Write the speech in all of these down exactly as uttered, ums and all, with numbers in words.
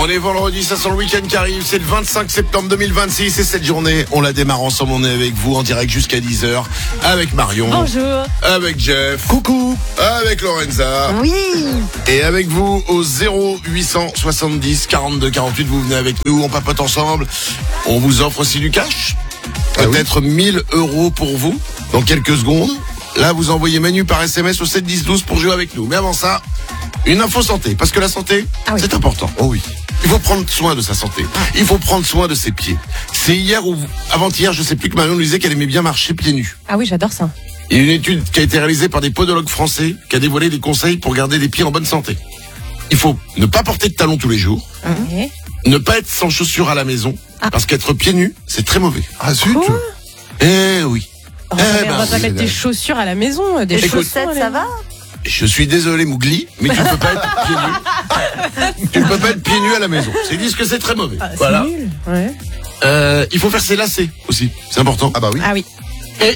On est vendredi, ça sent le week-end qui arrive, c'est le vingt-cinq septembre deux mille vingt-six et cette journée, on la démarre ensemble, on est avec vous en direct jusqu'à dix heures, avec Marion. Bonjour. Avec Jeff. Coucou. Avec Lorenza. Oui. Et avec vous au zéro huit cent soixante-dix quarante-deux quarante-huit, vous venez avec nous, on papote ensemble. On vous offre aussi du cash. Ah Peut-être oui. mille euros pour vous dans quelques secondes. Là, vous envoyez Manu par S M S au sept dix douze pour jouer avec nous. Mais avant ça, une info santé. Parce que la santé, ah oui. c'est important. Oh oui. Il faut prendre soin de sa santé. Il faut prendre soin de ses pieds. C'est hier ou avant-hier, je sais plus, que Marion nous disait qu'elle aimait bien marcher pieds nus. Ah oui, j'adore ça. Il y a une étude qui a été réalisée par des podologues français qui a dévoilé des conseils pour garder les pieds en bonne santé. Il faut ne pas porter de talons tous les jours. Mmh. Ne pas être sans chaussures à la maison. Ah. Parce qu'être pieds nus, c'est très mauvais. Ah zut. Eh oui. Oh, eh ben, on va pas mettre des chaussures à la maison. Des Écoute, chaussettes, ça va? Je suis désolé Mougli, mais tu ne peux pas être pieds nus. Tu ne peux pas être pieds nus à la maison. C'est dit que c'est très mauvais. Ah, c'est voilà. nul. Ouais. Euh, il faut faire ses lacets aussi, c'est important. Ah bah oui. Ah oui. Et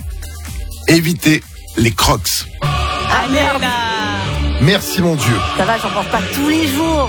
éviter les crocs. Ah merde. Merci mon Dieu. Ça va, j'en porte pas tous les jours.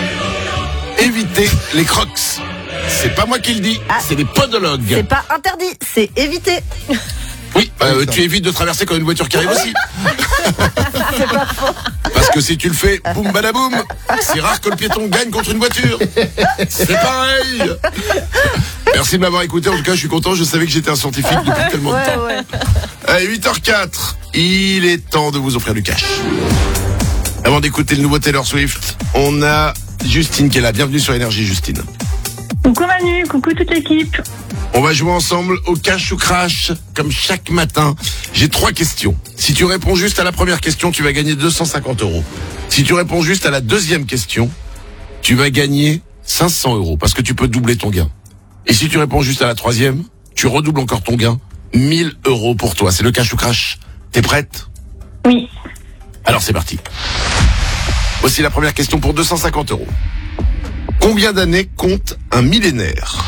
Éviter les crocs. C'est pas moi qui le dis, ah, c'est les podologues. C'est pas interdit, c'est éviter. Oui, euh, tu évites de traverser quand une voiture qui arrive aussi. C'est pas faux. Parce que si tu le fais, boum badaboum, c'est rare que le piéton gagne contre une voiture. C'est pareil. Merci de m'avoir écouté, en tout cas je suis content, je savais que j'étais un scientifique depuis tellement de ouais, temps. Ouais. Allez, huit heures quatre, il est temps de vous offrir du cash. Avant d'écouter le nouveau Taylor Swift, on a Justine qui est là. Bienvenue sur Énergie, Justine. Coucou Manu, coucou toute l'équipe. On va jouer ensemble au cash ou crash, comme chaque matin. J'ai trois questions. Si tu réponds juste à la première question, tu vas gagner deux cent cinquante euros. Si tu réponds juste à la deuxième question, tu vas gagner cinq cents euros, parce que tu peux doubler ton gain. Et si tu réponds juste à la troisième, tu redoubles encore ton gain. mille euros pour toi. C'est le cash ou crash. T'es prête? Oui. Alors c'est parti. Voici la première question pour deux cent cinquante euros. Combien d'années compte un millénaire?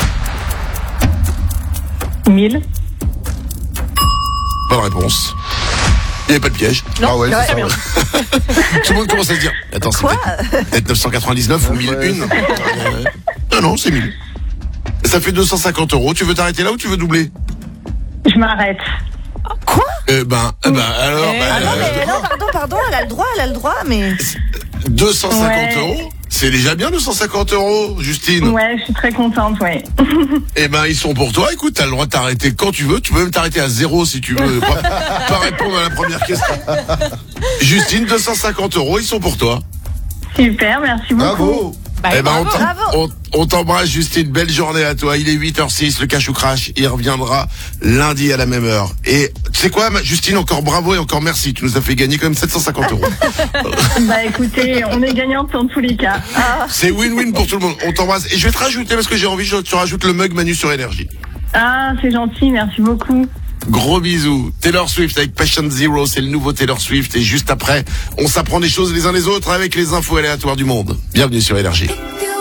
mille. Bonne réponse. Il n'y avait pas de piège. Non, ah ouais, ouais, c'est ça. bien. Ouais. Tout le monde commence à se dire, attends, c'est peut-être, peut-être neuf cent quatre-vingt-dix-neuf ou mille un. Ouais, Euh, non, non, c'est mille. Ça fait deux cent cinquante euros. Tu veux t'arrêter là ou tu veux doubler? Je m'arrête. Quoi? Eh ben, eh ben, alors, Eh, ben, Ah non, mais euh, non, pardon, pardon, elle a le droit, elle a le droit, mais. deux cent cinquante Ouais. euros. C'est déjà bien deux cent cinquante euros, Justine. Ouais, je suis très contente, ouais. Eh ben, ils sont pour toi. Écoute, t'as le droit de t'arrêter quand tu veux. Tu peux même t'arrêter à zéro si tu veux. Pas, pas répondre à la première question. Justine, deux cent cinquante euros, ils sont pour toi. Super, merci beaucoup. Bravo. Bah, Eh ben, on bravo. t'em- Bravo. on, on t'embrasse, Justine. Belle journée à toi. Il est huit heures six, le cash ou crash. Il reviendra lundi à la même heure. Et tu sais quoi, ma- Justine, encore bravo et encore merci. Tu nous as fait gagner quand même sept cent cinquante euros. Bah écoutez, on est gagnante dans tous les cas. Ah, C'est win-win pour tout le monde. On t'embrasse. Et je vais te rajouter, parce que j'ai envie, je te rajoute le mug Manu sur Énergie. Ah, c'est gentil, merci beaucoup. Gros bisous. Taylor Swift avec Patient Zero, c'est le nouveau Taylor Swift. Et juste après, on s'apprend des choses les uns les autres avec les infos aléatoires du monde. Bienvenue sur Énergie.